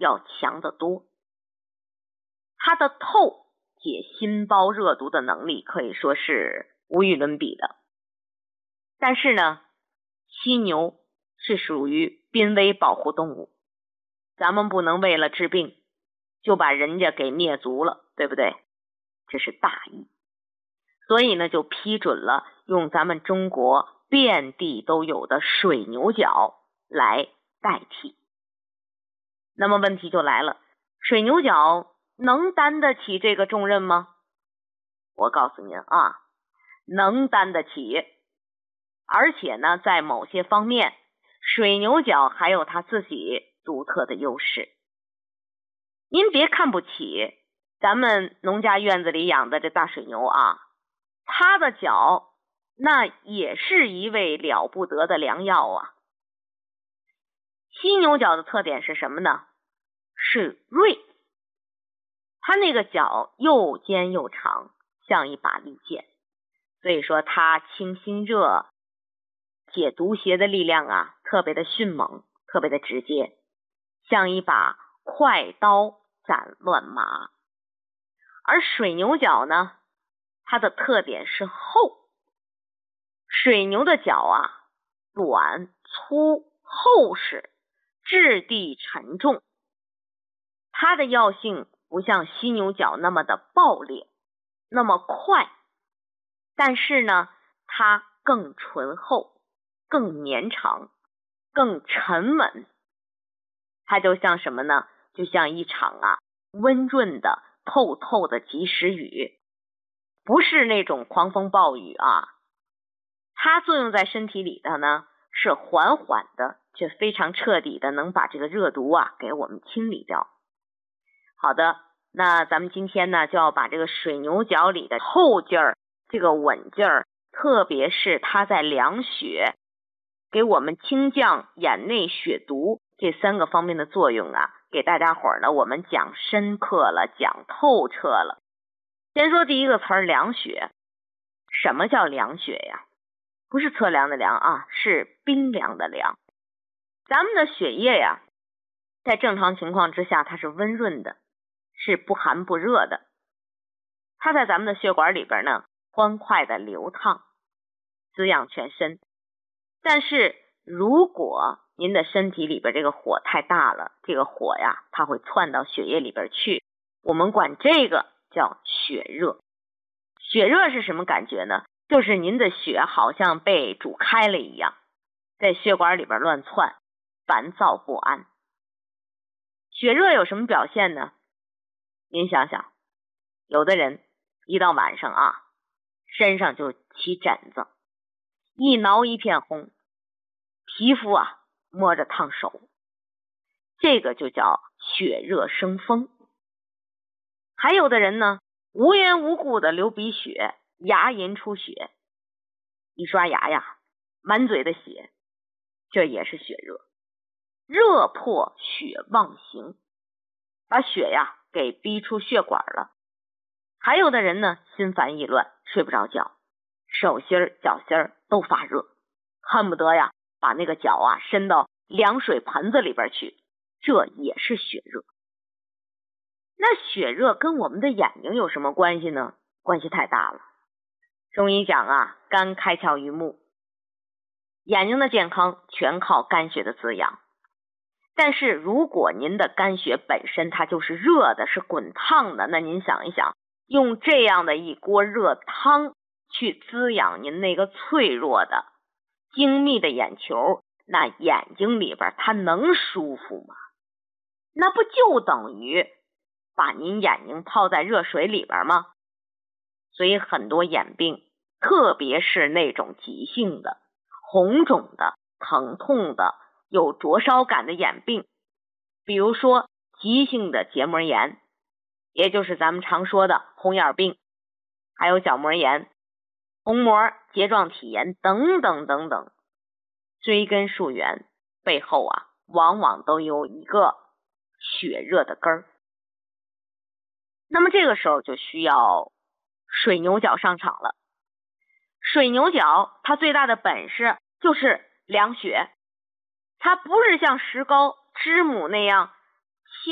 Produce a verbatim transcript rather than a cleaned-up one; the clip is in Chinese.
要强得多。它的透解心包热毒的能力可以说是无与伦比的。但是呢，犀牛是属于濒危保护动物，咱们不能为了治病就把人家给灭族了，对不对？这是大义。所以呢，就批准了用咱们中国遍地都有的水牛角来代替。那么问题就来了，水牛角能担得起这个重任吗？我告诉您啊，能担得起。而且呢，在某些方面，水牛角还有它自己独特的优势。您别看不起咱们农家院子里养的这大水牛啊，它的角那也是一味了不得的良药啊。犀牛角的特点是什么呢？是锐。它那个角又尖又长，像一把利剑，所以说它清心热、解毒邪的力量啊，特别的迅猛，特别的直接，像一把快刀斩乱麻。而水牛角呢，它的特点是厚。水牛的角啊，短粗厚实，质地沉重。它的药性不像犀牛角那么的暴烈，那么快，但是呢，它更醇厚，更绵长，更沉稳。它就像什么呢？就像一场啊温润的透透的及时雨，不是那种狂风暴雨啊。它作用在身体里头呢，是缓缓的，却非常彻底的，能把这个热毒啊给我们清理掉。好的，那咱们今天呢，就要把这个水牛角里的透劲儿，这个稳劲儿，特别是它在凉血，给我们清降眼内血毒这三个方面的作用啊，给大家伙儿呢，我们讲深刻了，讲透彻了。先说第一个词儿，凉血。什么叫凉血呀？不是测量的量啊，是冰凉的凉。咱们的血液呀，在正常情况之下，它是温润的，是不寒不热的。它在咱们的血管里边呢，欢快的流淌，滋养全身。但是如果您的身体里边这个火太大了，这个火呀，它会窜到血液里边去，我们管这个叫血热。血热是什么感觉呢？就是您的血好像被煮开了一样，在血管里边乱窜，烦躁不安。血热有什么表现呢？您想想，有的人一到晚上啊，身上就起疹子，一挠一片红，皮肤啊摸着烫手，这个就叫血热生风。还有的人呢，无缘无故的流鼻血，牙龈出血，一刷牙呀，满嘴的血，这也是血热。热迫血妄行，把血呀给逼出血管了。还有的人呢，心烦意乱，睡不着觉，手心儿脚心儿都发热，恨不得呀把那个脚啊伸到凉水盆子里边去，这也是血热。那血热跟我们的眼睛有什么关系呢？关系太大了。中医讲啊，肝开窍于目，眼睛的健康全靠肝血的滋养。但是如果您的肝血本身它就是热的，是滚烫的，那您想一想，用这样的一锅热汤去滋养您那个脆弱的精密的眼球，那眼睛里边它能舒服吗？那不就等于把您眼睛泡在热水里边吗？所以很多眼病，特别是那种急性的、红肿的、疼痛的、有灼烧感的眼病，比如说急性的结膜炎，也就是咱们常说的红眼病，还有角膜炎、虹膜睫状体炎等等等等，追根溯源，背后啊往往都有一个血热的根儿。那么这个时候就需要水牛角上场了。水牛角它最大的本事就是凉血，它不是像石膏、知母那样